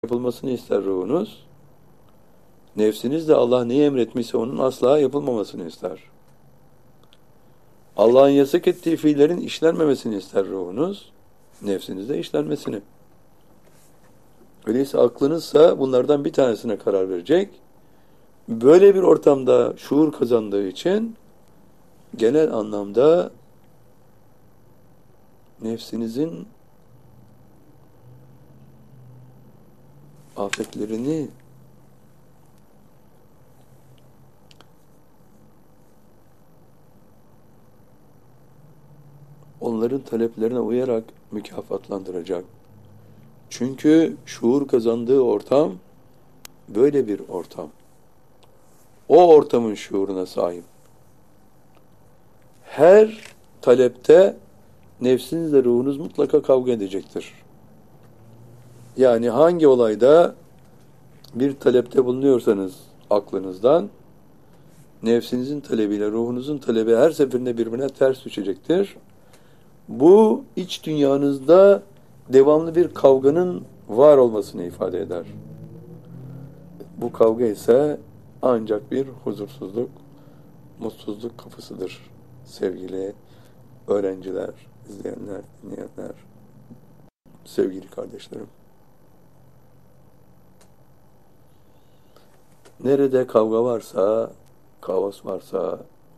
yapılmasını ister ruhunuz. Nefsiniz de Allah neyi emretmişse onun asla yapılmamasını ister. Allah'ın yasak ettiği fiillerin işlenmemesini ister ruhunuz. Nefsiniz de işlenmesini. Öyleyse aklınızsa bunlardan bir tanesine karar verecek. Böyle bir ortamda şuur kazandığı için genel anlamda nefsinizin afetlerini onların taleplerine uyarak mükafatlandıracak. Çünkü şuur kazandığı ortam böyle bir ortam. O ortamın şuuruna sahip. Her talepte nefsinizle ruhunuz mutlaka kavga edecektir. Yani hangi olayda bir talepte bulunuyorsanız aklınızdan, nefsinizin talebiyle ruhunuzun talebi her seferinde birbirine ters düşecektir. Bu iç dünyanızda devamlı bir kavganın var olmasını ifade eder. Bu kavga ise ancak bir huzursuzluk, mutsuzluk kapısıdır sevgili öğrenciler, izleyenler, dinleyenler, sevgili kardeşlerim. Nerede kavga varsa, kaos varsa,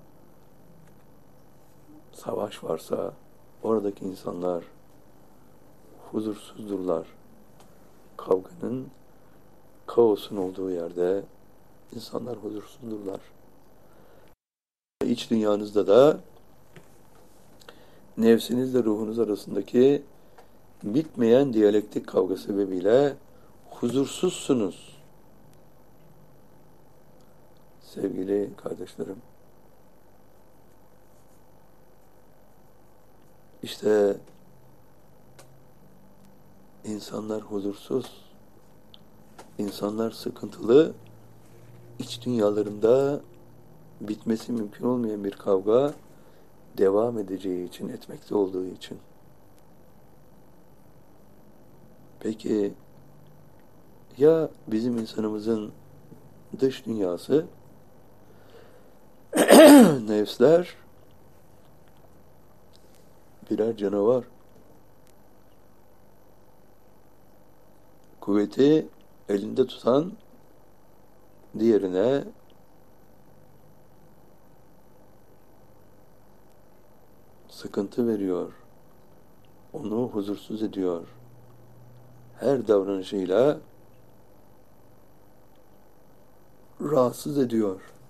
savaş varsa, oradaki insanlar huzursuzdurlar. Kavganın, kaosun olduğu yerde insanlar huzursuzdurlar. İç dünyanızda da nefsinizle ruhunuz arasındaki bitmeyen diyalektik kavga sebebiyle huzursuzsunuz. Sevgili kardeşlerim, işte insanlar huzursuz, insanlar sıkıntılı, iç dünyalarında bitmesi mümkün olmayan bir kavga devam edeceği için, etmekte olduğu için. Peki ya bizim insanımızın dış dünyası, nefsler birer canavar. Kuvveti elinde tutan diğerine sıkıntı veriyor. Onu huzursuz ediyor. Her davranışıyla rahatsız ediyor.